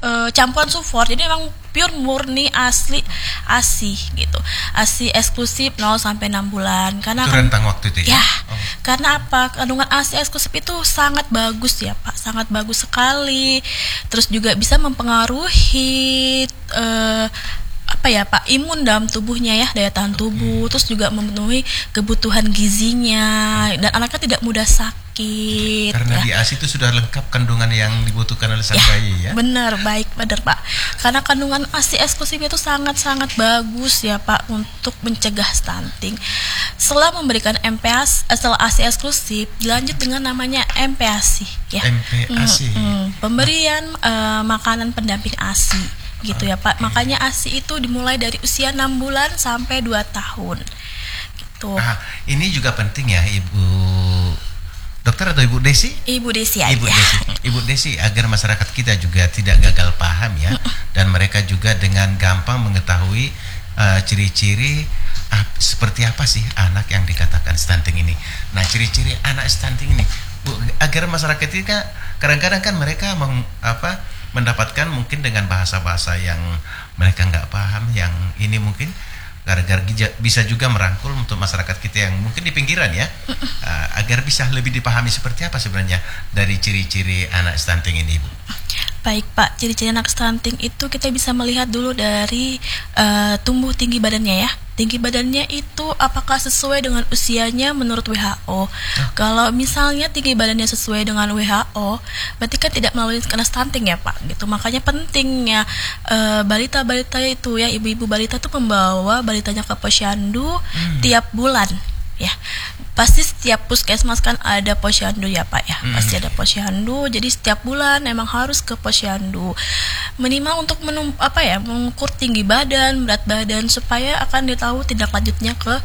campuran sulfur. Jadi memang pure murni asli ASI gitu. ASI eksklusif 0 sampai 6 bulan. Karena itu rentang waktu itu ya? Ya, karena apa? Kandungan ASI eksklusif itu sangat bagus ya Pak, sangat bagus sekali. Terus juga bisa mempengaruhi apa ya Pak, imun dalam tubuhnya ya, daya tahan tubuh, terus juga memenuhi kebutuhan gizinya, dan anaknya tidak mudah sakit. Karena ya. di ASI itu sudah lengkap kandungan yang dibutuhkan oleh sang bayi ya. Benar, benar Pak. Karena kandungan ASI eksklusif itu sangat-sangat bagus ya Pak untuk mencegah stunting. Setelah memberikan MPASI, setelah ASI eksklusif, dilanjut dengan namanya MPASI ya. MPASI. Pemberian makanan pendamping ASI. Gitu ya Pak. Makanya ASI itu dimulai dari usia 6 bulan sampai 2 tahun. Gitu. Ini juga penting ya Ibu Dokter atau Ibu Desi? Ibu Desi aja. Ibu Desi agar masyarakat kita juga tidak gagal paham ya, dan mereka juga dengan gampang mengetahui ciri-ciri seperti apa sih anak yang dikatakan stunting ini. Nah, ciri-ciri anak stunting ini Bu, agar masyarakat itu kan kadang-kadang kan mereka mendapatkan mungkin dengan bahasa-bahasa yang mereka nggak paham, yang ini mungkin gara-gara bisa juga merangkul untuk masyarakat kita yang mungkin di pinggiran ya, agar bisa lebih dipahami seperti apa sebenarnya dari ciri-ciri anak stunting ini Bu. Baik Pak, ciri-ciri anak stunting itu kita bisa melihat dulu dari tumbuh tinggi badannya ya. Tinggi badannya itu apakah sesuai dengan usianya menurut WHO. Kalau misalnya tinggi badannya sesuai dengan WHO, berarti kan tidak melalui kena stunting ya Pak. Gitu. Makanya pentingnya balita-balita itu ya, ibu-ibu balita itu membawa balitanya ke posyandu tiap bulan. Ya, pasti setiap puskesmas kan ada posyandu ya Pak ya, pasti ada posyandu. Jadi setiap bulan emang harus ke posyandu minimal untuk mengukur tinggi badan, berat badan, supaya akan ditahu tindak lanjutnya ke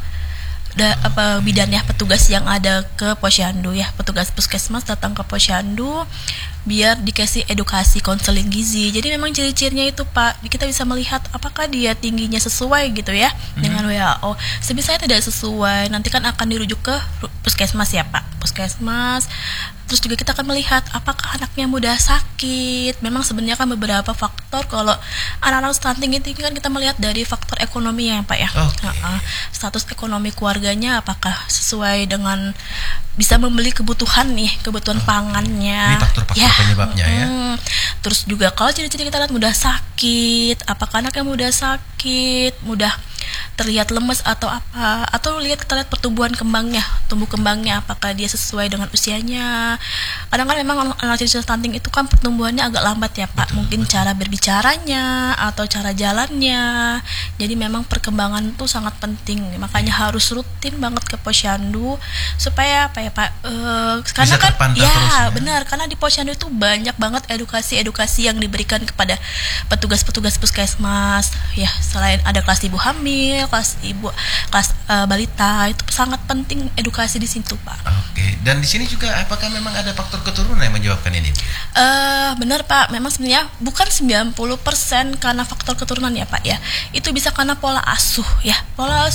bidannya, petugas yang ada ke posyandu ya, petugas puskesmas datang ke posyandu biar dikasih edukasi konseling gizi. Jadi memang ciri-cirinya itu Pak, kita bisa melihat apakah dia tingginya sesuai gitu ya dengan WHO. Sebisa tidak sesuai, nanti kan akan dirujuk ke puskesmas ya Pak, puskesmas. Terus juga kita akan melihat apakah anaknya mudah sakit. Memang sebenarnya kan beberapa faktor. Kalau anak-anak stunting itu kan kita melihat dari faktor ekonomi ya Pak ya. Status ekonomi keluarganya apakah sesuai dengan bisa membeli kebutuhan pangannya. Ini faktor-faktor penyebabnya ya. Terus juga kalau ciri-ciri kita lihat mudah sakit, apakah anaknya mudah sakit, mudah terlihat lemes atau apa, atau kita lihat pertumbuhan kembangnya, tumbuh kembangnya apakah dia sesuai dengan usianya. Kadang-kadang memang anak ciri stunting itu kan pertumbuhannya agak lambat ya Pak, mungkin cara berbicaranya atau cara jalannya. Jadi memang perkembangan itu sangat penting, makanya harus rutin banget ke posyandu supaya apa ya Pak, karena bisa kan ya benar, karena di posyandu itu banyak banget edukasi yang diberikan kepada petugas-petugas puskesmas ya. Selain ada kelas ibu hamil, kelas balita, itu sangat penting edukasi di situ Pak. Oke. Dan di sini juga apakah memang ada faktor keturunan yang menyebabkan ini? Benar Pak, memang sebenarnya bukan 90% karena faktor keturunan ya Pak ya. Itu bisa karena pola asuh ya, pola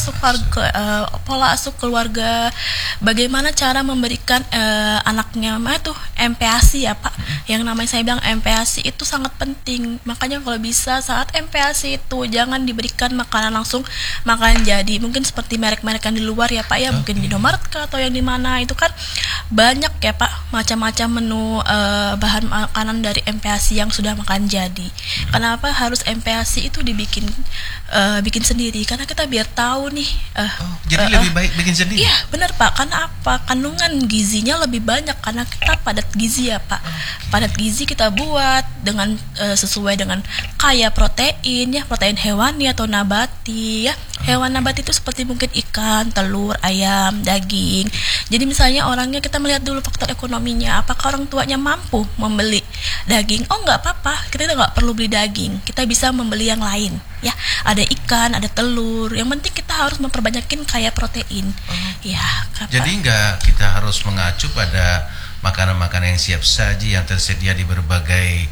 asuh keluarga, bagaimana cara memberikan anaknya itu MPASI ya Pak. Yang namanya saya bilang MPASI itu sangat penting. Makanya kalau bisa saat MPASI itu jangan diberikan makanan langsung, makanan jadi, mungkin seperti merek-merek yang di luar ya Pak ya, mungkin di Indomaret atau yang di mana, itu kan banyak ya Pak macam-macam menu bahan makanan dari MPASI yang sudah makan jadi. Kenapa harus MPASI itu dibikin bikin sendiri? Karena kita biar tahu nih. Jadi lebih baik bikin sendiri. Iya benar Pak. Karena apa? Kandungan gizinya lebih banyak karena kita padat gizi ya Pak. Padat gizi kita buat dengan sesuai dengan kaya protein ya, protein hewani atau nabati ya. Hewan nabati itu seperti mungkin ikan, telur, ayam, daging. Jadi misalnya orangnya, kita melihat dulu faktor ekonominya, apakah orang tuanya mampu membeli daging? Oh nggak apa-apa, kita nggak perlu beli daging, kita bisa membeli yang lain ya. Ada ikan, ada telur, yang penting kita harus memperbanyakin kaya protein. Ya, jadi nggak kita harus mengacu pada makanan-makanan yang siap saji yang tersedia di berbagai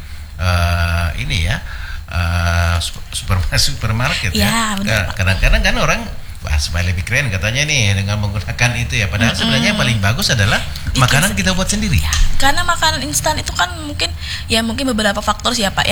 supermarket ya. Kadang-kadang kan orang supaya lebih keren katanya nih dengan menggunakan itu ya, padahal sebenarnya yang paling bagus adalah makanan kita buat sendiri. Karena makanan instan itu kan mungkin beberapa faktor sih ya Pak.